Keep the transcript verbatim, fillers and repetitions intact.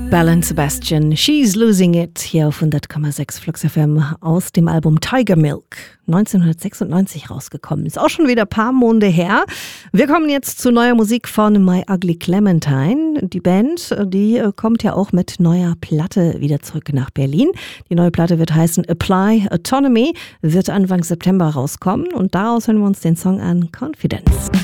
Belle and Sebastian, She's Losing It, hier auf hundert Komma sechs Flux F M aus dem Album Tiger Milk, neunzehnhundertsechsundneunzig rausgekommen. Ist auch schon wieder ein paar Monate her. Wir kommen jetzt zu neuer Musik von My Ugly Clementine. Die Band, die kommt ja auch mit neuer Platte wieder zurück nach Berlin. Die neue Platte wird heißen Apply Autonomy, wird Anfang September rauskommen und daraus hören wir uns den Song an Confidence.